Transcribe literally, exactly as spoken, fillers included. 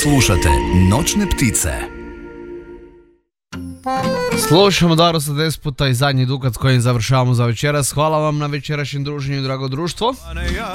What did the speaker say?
Slušate Noćne ptice. Slušamo Darosa Desputa i zadnji Dukat s kojim završavamo za večeras. Hvala vam na večerašnjem druženju, drago društvo.